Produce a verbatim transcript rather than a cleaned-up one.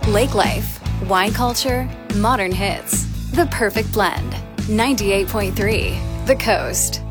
Lake life, wine culture, modern hits. The perfect blend. ninety-eight point three The Coast.